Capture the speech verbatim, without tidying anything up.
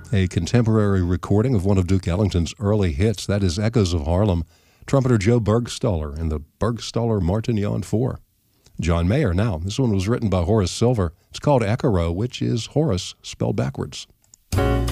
a contemporary recording of one of Duke Ellington's early hits. That is Echoes of Harlem, trumpeter Joe Bergstaller and the Bergstaller Martignon Four. John Mayer now. This one was written by Horace Silver. It's called Echo, which is Horace spelled backwards.